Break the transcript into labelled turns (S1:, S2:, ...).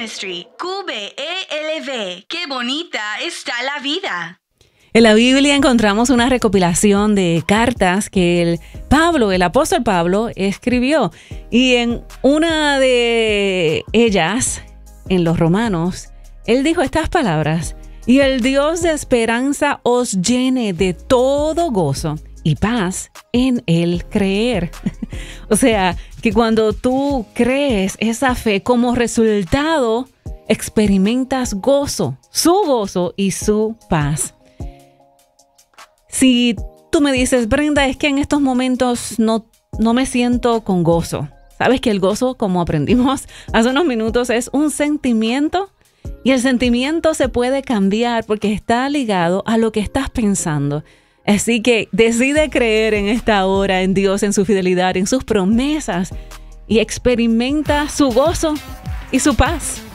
S1: Ministry, QBELV. ¡Qué bonita está la vida!
S2: En la Biblia encontramos una recopilación de cartas que el apóstol Pablo escribió. Y en una de ellas, en los Romanos, él dijo estas palabras: y el Dios de esperanza os llene de todo gozo y paz en el creer. O sea, que cuando tú crees esa fe, como resultado experimentas gozo, su gozo y su paz. Si tú me dices, Brenda, es que en estos momentos no me siento con gozo. Sabes que el gozo, como aprendimos hace unos minutos, es un sentimiento. Y el sentimiento se puede cambiar porque está ligado a lo que estás pensando. Así que decide creer en esta hora en Dios, en su fidelidad, en sus promesas y experimenta su gozo y su paz.